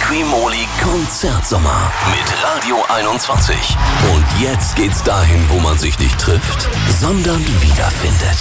Quimoli Konzertsommer mit Radio 21. Und jetzt geht's dahin, wo man sich nicht trifft, sondern wiederfindet.